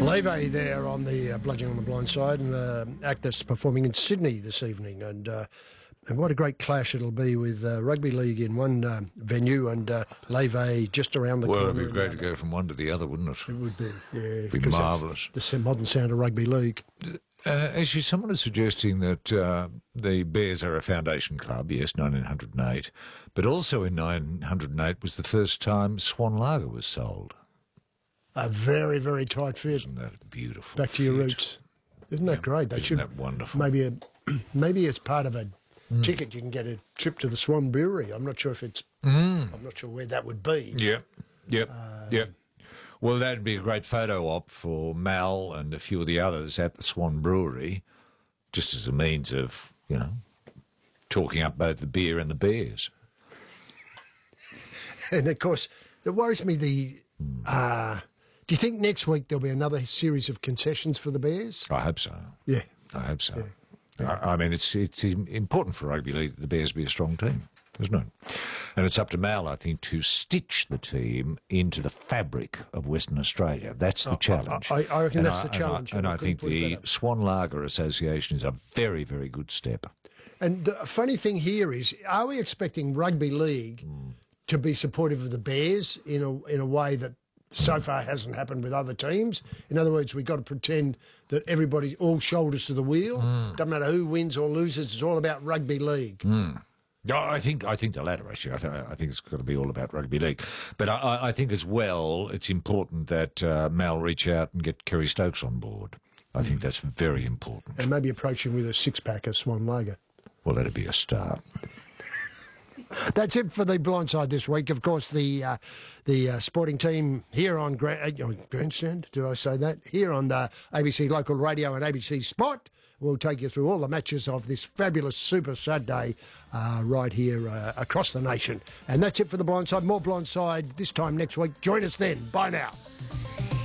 Leve there on the Bludgeon on the Blind Side, and the act that's performing in Sydney this evening. And what a great clash it'll be with rugby league in one venue and Leve just around the corner. Well, it'd be great to go from one to the other, wouldn't it? It would be, yeah. It'd be marvellous. The modern sound of rugby league. Actually, someone is suggesting that the Bears are a foundation club, yes, 1908, but also in 1908 was the first time Swan Lager was sold. A very, very tight fit. Isn't that beautiful? Back to your roots. Isn't that great? Isn't that wonderful? Maybe as part of a ticket you can get a trip to the Swan Brewery. I'm not sure if it's... I'm not sure where that would be. Yep. Well, that'd be a great photo op for Mal and a few of the others at the Swan Brewery, just as a means of, talking up both the beer and the Bears. And, of course, it worries me do you think next week there'll be another series of concessions for the Bears? I hope so. Yeah. I hope so. Yeah. I mean, it's important for rugby league that the Bears be a strong team, isn't it? And it's up to Mal, I think, to stitch the team into the fabric of Western Australia. That's the challenge. I reckon that's the challenge. And I think the Swan Lager Association is a very, very good step. And the funny thing here is, are we expecting rugby league to be supportive of the Bears in a way that so far hasn't happened with other teams? In other words, we've got to pretend that everybody's all shoulders to the wheel. Doesn't matter who wins or loses. It's all about rugby league. No, I think the latter, actually. I think it's got to be all about rugby league. But I think as well it's important that Mal reach out and get Kerry Stokes on board. I think that's very important. And maybe approach him with a six-pack of Swan Lager. Well, that'd be a start. That's it for the Blindside this week. Of course, the sporting team here on Grandstand, did I say that? Here on the ABC Local Radio and ABC Sport, we'll take you through all the matches of this fabulous Super Saturday right here across the nation. And that's it for the Blindside. More Blindside this time next week. Join us then. Bye now.